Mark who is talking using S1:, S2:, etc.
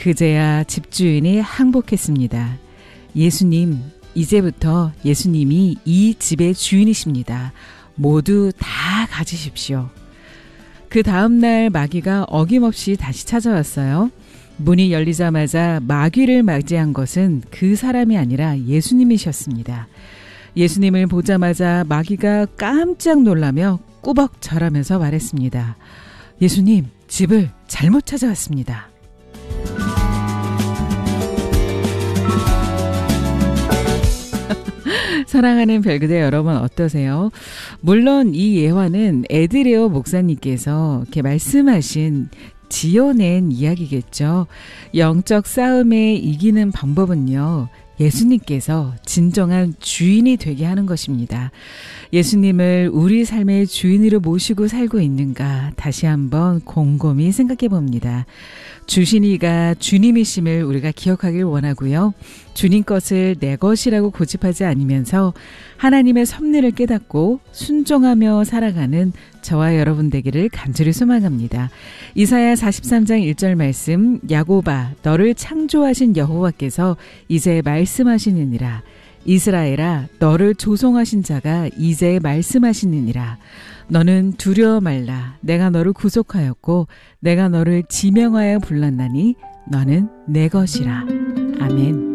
S1: 그제야 집주인이 항복했습니다. 예수님, 이제부터 예수님이 이 집의 주인이십니다. 모두 다 가지십시오. 그 다음날 마귀가 어김없이 다시 찾아왔어요. 문이 열리자마자 마귀를 맞이한 것은 그 사람이 아니라 예수님이셨습니다. 예수님을 보자마자 마귀가 깜짝 놀라며 꾸벅 절하면서 말했습니다. 예수님, 집을 잘못 찾아왔습니다. 사랑하는 별그대 여러분 어떠세요? 물론 이 예화는 에드레오 목사님께서 이렇게 말씀하신 지어낸 이야기겠죠. 영적 싸움에 이기는 방법은요. 예수님께서 진정한 주인이 되게 하는 것입니다. 예수님을 우리 삶의 주인으로 모시고 살고 있는가 다시 한번 곰곰이 생각해 봅니다. 주신이가 주님이심을 우리가 기억하길 원하고요. 주님 것을 내 것이라고 고집하지 않으면서 하나님의 섭리를 깨닫고 순종하며 살아가는 저와 여러분 되기를 간절히 소망합니다. 이사야 43장 1절 말씀, 야곱아 너를 창조하신 여호와께서 이제 말씀하시느니라. 이스라엘아 너를 조성하신 자가 이제 말씀하시느니라. 너는 두려워 말라. 내가 너를 구속하였고 내가 너를 지명하여 불렀나니 너는 내 것이라. 아멘.